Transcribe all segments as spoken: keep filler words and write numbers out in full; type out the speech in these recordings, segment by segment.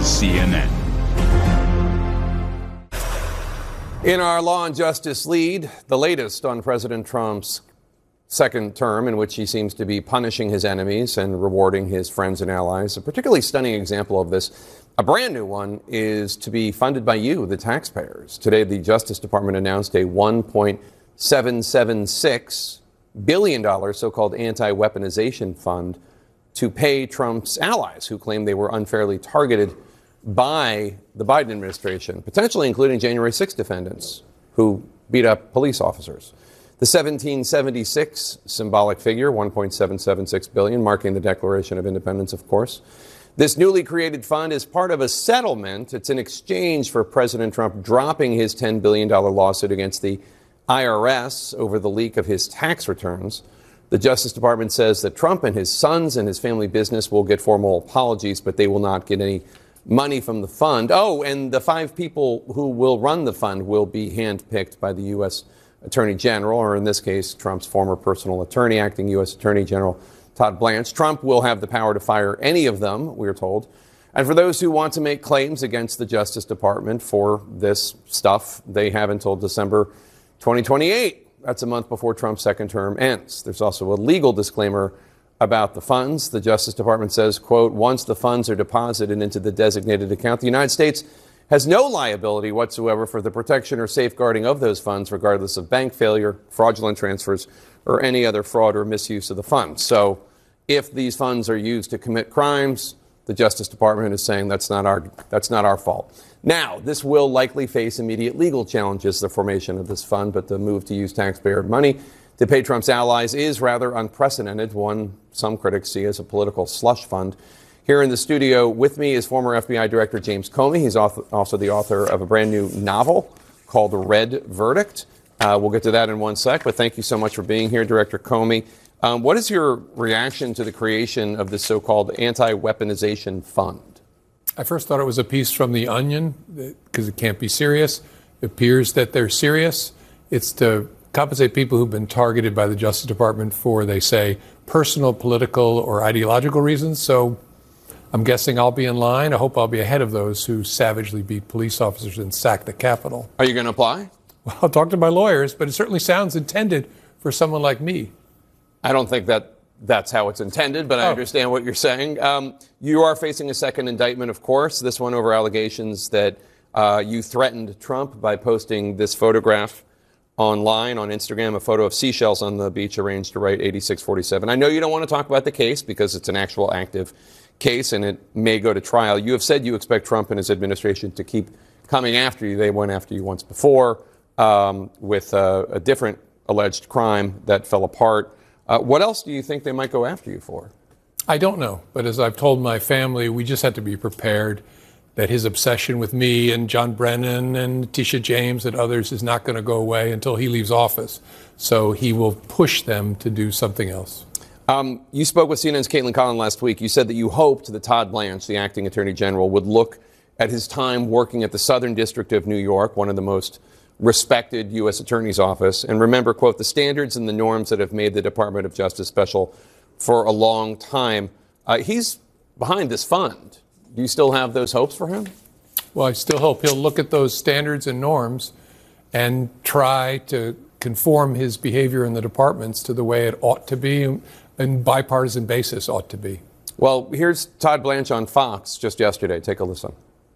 is C N N. In our Law and Justice lead, the latest on President Trump's second term, in which he seems to be punishing his enemies and rewarding his friends and allies. A particularly stunning example of this, a brand new one, is to be funded by you, the taxpayers. Today, the Justice Department announced a one point seven seven six billion dollars so-called anti-weaponization fund to pay Trump's allies who claim they were unfairly targeted by the Biden administration, potentially including January sixth defendants who beat up police officers. The seventeen seventy-six symbolic figure, one point seven seven six billion dollars, marking the Declaration of Independence, of course. This newly created fund is part of a settlement. It's in exchange for President Trump dropping his ten billion dollars lawsuit against the I R S over the leak of his tax returns. The Justice Department says that Trump and his sons and his family business will get formal apologies, but they will not get any money from the fund. Oh, and the five people who will run the fund will be handpicked by the U S Attorney General, or in this case, Trump's former personal attorney, acting U S Attorney General Todd Blanche. Trump will have the power to fire any of them, we're told. And for those who want to make claims against the Justice Department for this stuff, they have until December twenty twenty-eight. That's a month before Trump's second term ends. There's also a legal disclaimer about the funds. The Justice Department says, quote, once the funds are deposited into the designated account, the United States has no liability whatsoever for the protection or safeguarding of those funds, regardless of bank failure, fraudulent transfers, or any other fraud or misuse of the funds. So if these funds are used to commit crimes, the Justice Department is saying that's not our that's not our fault. Now, this will likely face immediate legal challenges, the formation of this fund, but the move to use taxpayer money to pay Trump's allies is rather unprecedented, one some critics see as a political slush fund. Here in the studio with me is former F B I Director James Comey. He's also the author of a brand new novel called Red Verdict. Uh, we'll get to that in one sec, but thank you so much for being here, Director Comey. Um, what is your reaction to the creation of this so-called anti-weaponization fund? I first thought it was a piece from The Onion, because it can't be serious. It appears that they're serious. It's to compensate people who've been targeted by the Justice Department for, they say, personal, political, or ideological reasons. So I'm guessing I'll be in line. I hope I'll be ahead of those who savagely beat police officers and sacked the Capitol. Are you going to apply? Well, I'll talk to my lawyers, but it certainly sounds intended for someone like me. I don't think that that's how it's intended, but I oh. understand what you're saying. Um, you are facing a second indictment, of course, this one over allegations that uh, you threatened Trump by posting this photograph online on Instagram, a photo of seashells on the beach arranged to write eighty-six forty-seven. I know you don't want to talk about the case because it's an actual active case and it may go to trial. You have said you expect Trump and his administration to keep coming after you. They went after you once before um, with uh, a different alleged crime that fell apart. Uh, what else do you think they might go after you for? I don't know. But as I've told my family, we just have to be prepared that his obsession with me and John Brennan and Tisha James and others is not going to go away until he leaves office. So he will push them to do something else. Um, you spoke with C N N's Caitlin Collin last week. You said that you hoped that Todd Blanche, the acting attorney general, would look at his time working at the Southern District of New York, one of the most respected U S attorney's office, and remember, quote, the standards and the norms that have made the Department of Justice special for a long time. Uh, he's behind this fund. Do you still have those hopes for him? Well, I still hope he'll look at those standards and norms and try to conform his behavior in the departments to the way it ought to be and bipartisan basis ought to be. Well, here's Todd Blanche on Fox just yesterday. Take a listen.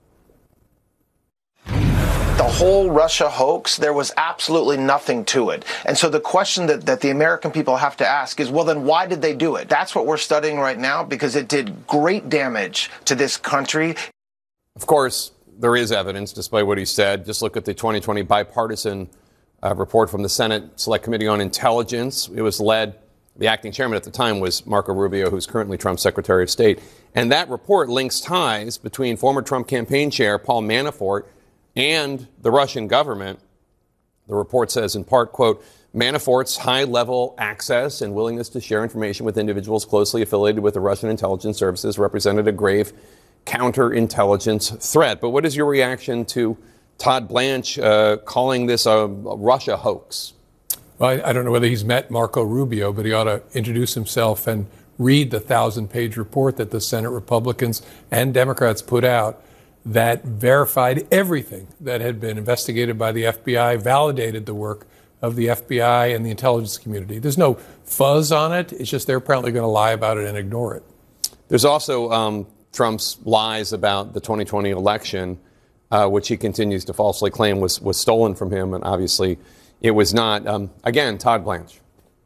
The whole Russia hoax, there was absolutely nothing to it. And so the question that, that the American people have to ask is, well, then why did they do it? That's what we're studying right now, because it did great damage to this country. Of course, there is evidence, despite what he said. Just look at the twenty twenty bipartisan uh, report from the Senate Select Committee on Intelligence. It was led, the acting chairman at the time was Marco Rubio, who's currently Trump's Secretary of State. And that report links ties between former Trump campaign chair Paul Manafort and the Russian government. The report says in part, quote, Manafort's high-level access and willingness to share information with individuals closely affiliated with the Russian intelligence services represented a grave counterintelligence threat. But what is your reaction to Todd Blanche uh, calling this a, a Russia hoax? Well, I, I don't know whether he's met Marco Rubio, but he ought to introduce himself and read the thousand-page report that the Senate Republicans and Democrats put out. that verified everything that had been investigated by the F B I, validated the work of the F B I and the intelligence community. There's no fuzz on it. It's just they're apparently going to lie about it and ignore it. There's also um, Trump's lies about the twenty twenty election, uh, which he continues to falsely claim was, was stolen from him, and obviously it was not. Um, again, Todd Blanche.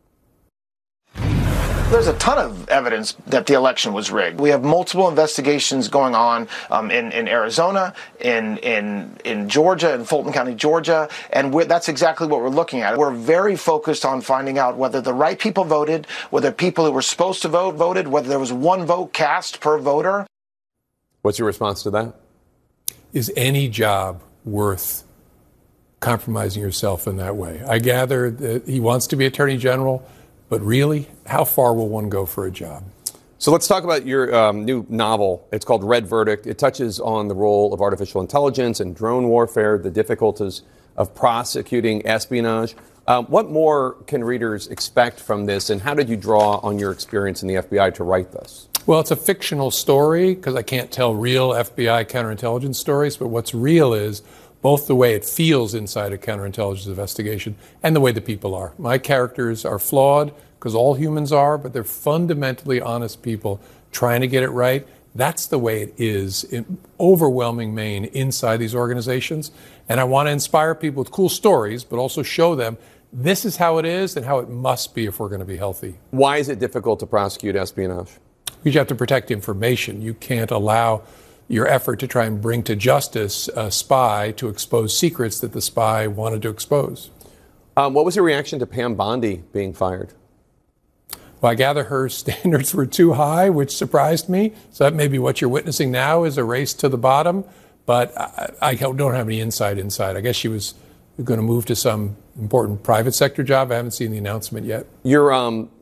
There's a ton of evidence that the election was rigged. We have multiple investigations going on um, in, in Arizona, in, in, in Georgia, in Fulton County, Georgia, and we're, that's exactly what we're looking at. We're very focused on finding out whether the right people voted, whether people who were supposed to vote voted, whether there was one vote cast per voter. What's your response to that? Is any job worth compromising yourself in that way? I gather that he wants to be Attorney General. But really, how far will one go for a job? So let's talk about your um, new novel. It's called Red Verdict. It touches on the role of artificial intelligence and drone warfare, the difficulties of prosecuting espionage. Um, what more can readers expect from this, and how did you draw on your experience in the F B I to write this? Well, it's a fictional story because I can't tell real F B I counterintelligence stories, but what's real is both the way it feels inside a counterintelligence investigation and the way the people are. My characters are flawed, because all humans are, but they're fundamentally honest people trying to get it right. That's the way it is in overwhelming Maine inside these organizations. And I want to inspire people with cool stories, but also show them this is how it is and how it must be if we're going to be healthy. Why is it difficult to prosecute espionage? Because you have to protect information. You can't allow your effort to try and bring to justice a spy to expose secrets that the spy wanted to expose. Um, what was your reaction to Pam Bondi being fired? Well, I gather her standards were too high, which surprised me. So that may be what you're witnessing now is a race to the bottom. But I, I don't have any insight inside. I guess she was going to move to some important private sector job. I haven't seen the announcement yet. You're, um,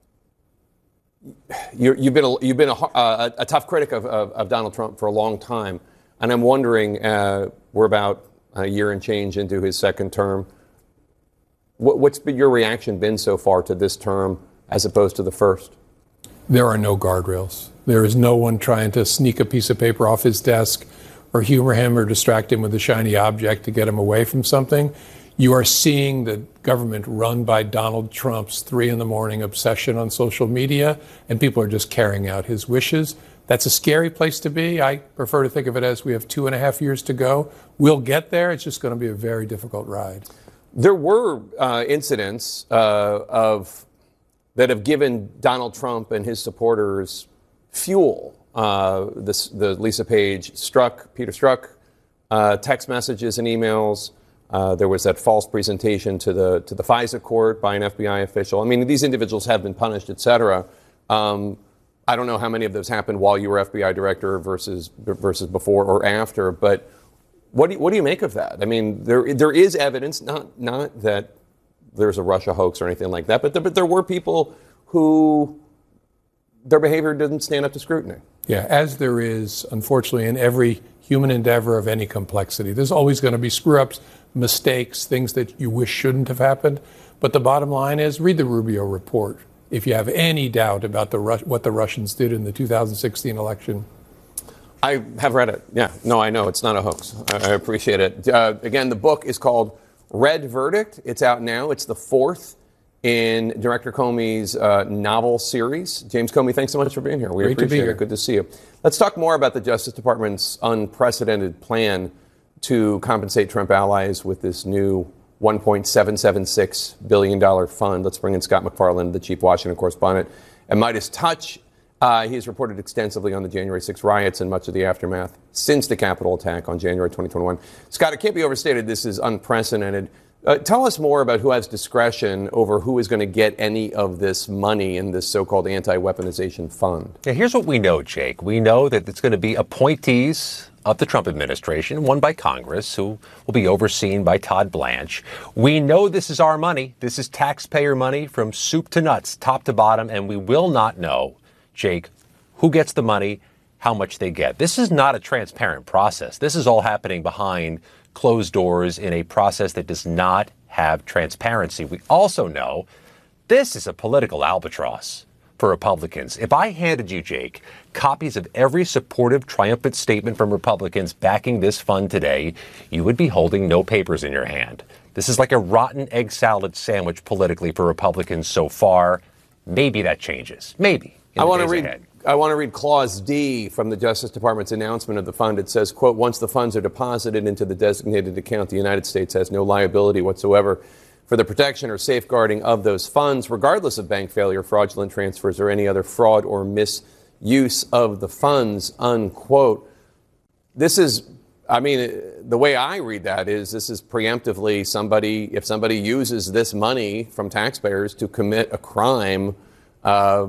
you're, you've been, a, you've been a, a, a tough critic of, of, of Donald Trump for a long time. And I'm wondering, uh, we're about a year and change into his second term. What, what's been your reaction been so far to this term as opposed to the first? There are no guardrails. There is no one trying to sneak a piece of paper off his desk or humor him or distract him with a shiny object to get him away from something. You are seeing the government run by Donald Trump's three in the morning obsession on social media, and people are just carrying out his wishes. That's a scary place to be. I prefer to think of it as we have two and a half years to go. We'll get there. It's just going to be a very difficult ride. There were uh, incidents uh, of that have given Donald Trump and his supporters fuel. Uh, this, the Lisa Page Strzok, Peter Strzok, uh, text messages and emails. Uh, there was that false presentation to the to the FISA court by an F B I official. I mean, these individuals have been punished, et cetera. Um, I don't know how many of those happened while you were F B I director versus versus before or after, but what do you, what do you make of that? I mean, there there is evidence, not not that there's a Russia hoax or anything like that, but there, but there were people who their behavior didn't stand up to scrutiny. Yeah, as there is, unfortunately, in every human endeavor of any complexity. There's always going to be screw-ups, mistakes, things that you wish shouldn't have happened. But the bottom line is, read the Rubio report. If you have any doubt about the Rus- what the Russians did in the two thousand sixteen election. I have read it. Yeah, no, I know. It's not a hoax. I, I appreciate it. Uh, again, the book is called Red Verdict. It's out now. It's the fourth in Director Comey's uh, novel series. James Comey, thanks so much for being here. We Great appreciate to be here. it. Good to see you. Let's talk more about the Justice Department's unprecedented plan to compensate Trump allies with this new one point seven seven six billion dollars fund. Let's bring in Scott MacFarlane, the chief Washington correspondent at Midas Touch. Uh, he has reported extensively on the January sixth riots and much of the aftermath since the Capitol attack on January twenty twenty-one. Scott, it can't be overstated. This is unprecedented. Uh, tell us more about who has discretion over who is going to get any of this money in this so-called anti-weaponization fund. Yeah, here's what we know, Jake. We know that it's going to be appointees of the Trump administration, one by Congress, who will be overseen by Todd Blanche. We know this is our money. This is taxpayer money from soup to nuts, top to bottom, and we will not know, Jake, who gets the money, how much they get. This is not a transparent process. This is all happening behind closed doors in a process that does not have transparency. We also know this is a political albatross. for Republicans. If I handed you, Jake, copies of every supportive, triumphant statement from Republicans backing this fund today, you would be holding no papers in your hand. This is like a rotten egg salad sandwich politically for Republicans so far. Maybe that changes. Maybe. I want to read. Ahead. I want to read Clause D from the Justice Department's announcement of the fund. It says, quote, once the funds are deposited into the designated account, the United States has no liability whatsoever for the protection or safeguarding of those funds, regardless of bank failure, fraudulent transfers, or any other fraud or misuse of the funds, unquote. This is, I mean, the way I read that is this is preemptively somebody, if somebody uses this money from taxpayers to commit a crime, uh,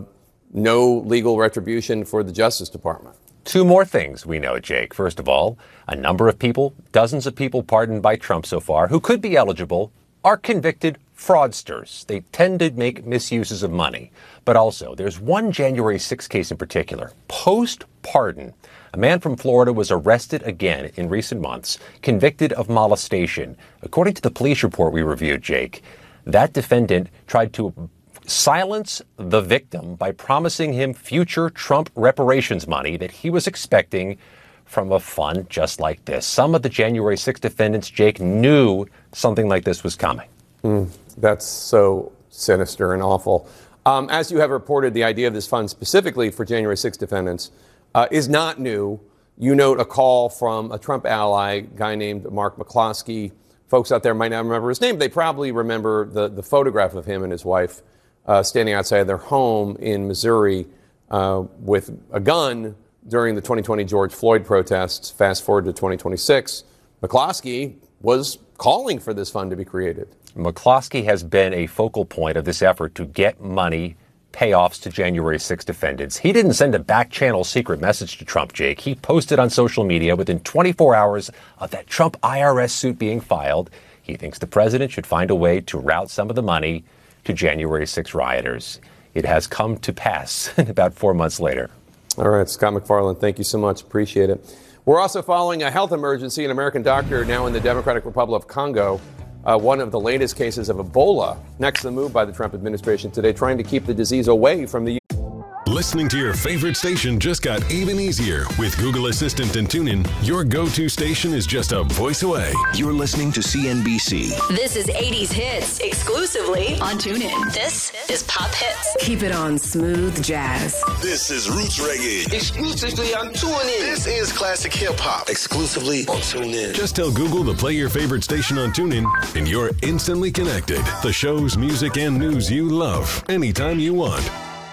no legal retribution for the Justice Department. Two more things we know, Jake. First of all, a number of people, dozens of people pardoned by Trump so far, who could be eligible, are convicted fraudsters. They tend to make misuses of money. But also, there's one January sixth case in particular. Post-pardon, a man from Florida was arrested again in recent months, convicted of molestation. According to the police report we reviewed, Jake, that defendant tried to silence the victim by promising him future Trump reparations money that he was expecting from a fund just like this. Some of the January sixth defendants, Jake, knew something like this was coming. Mm, that's so sinister and awful. Um, as you have reported, the idea of this fund specifically for January sixth defendants uh, is not new. You note a call from a Trump ally, a guy named Mark McCloskey. Folks out there might not remember his name. They probably remember the, the photograph of him and his wife Uh, standing outside their home in Missouri uh, with a gun during the twenty twenty George Floyd protests. Fast forward to twenty twenty-six, McCloskey was calling for this fund to be created. McCloskey has been a focal point of this effort to get money payoffs to January sixth defendants. He didn't send a back-channel secret message to Trump, Jake. He posted on social media within twenty-four hours of that Trump I R S suit being filed. He thinks the president should find a way to route some of the money to January sixth rioters. It has come to pass about four months later. All right, Scott MacFarlane, thank you so much. Appreciate it. We're also following a health emergency. An American doctor now in the Democratic Republic of Congo, uh, one of the latest cases of Ebola. Next, the move by the Trump administration today, trying to keep the disease away from the Listening to your favorite station just got even easier. With Google Assistant and TuneIn, your go-to station is just a voice away. You're listening to C N B C. This is eighties Hits, exclusively on TuneIn. This is Pop Hits. Keep it on smooth jazz. This is Roots Reggae, exclusively on TuneIn. This is Classic Hip Hop, exclusively on TuneIn. Just tell Google to play your favorite station on TuneIn, and you're instantly connected. The shows, music, and news you love, anytime you want.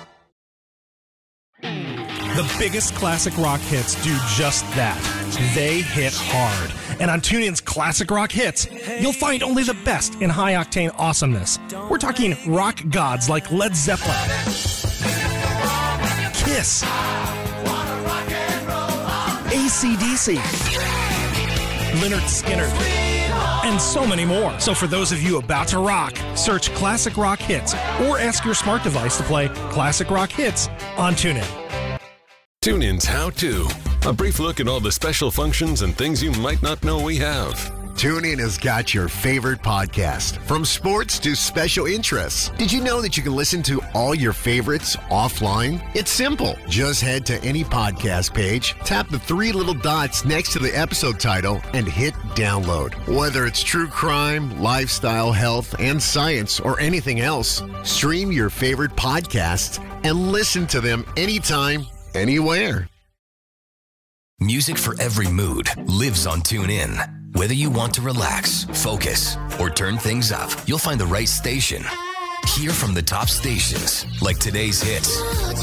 The biggest classic rock hits do just that. They hit hard. And on TuneIn's Classic Rock Hits, you'll find only the best in high-octane awesomeness. We're talking rock gods like Led Zeppelin, Kiss, A C D C, Lynyrd Skynyrd, and so many more. So for those of you about to rock, search Classic Rock Hits or ask your smart device to play Classic Rock Hits on TuneIn. TuneIn's How To. A brief look at all the special functions and things you might not know we have. TuneIn has got your favorite podcast, from sports to special interests. Did you know that you can listen to all your favorites offline? It's simple. Just head to any podcast page, tap the three little dots next to the episode title, and hit download. Whether it's true crime, lifestyle, health, and science, or anything else, stream your favorite podcasts and listen to them anytime, anywhere. Music for every mood lives on TuneIn. Whether you want to relax, focus, or turn things up, you'll find the right station. Hear from the top stations, like today's hits,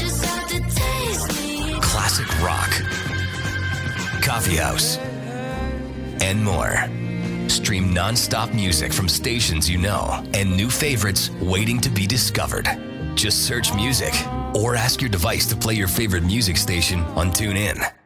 classic rock, coffee house, and more. Stream non-stop music from stations you know and new favorites waiting to be discovered. Just search music or ask your device to play your favorite music station on TuneIn.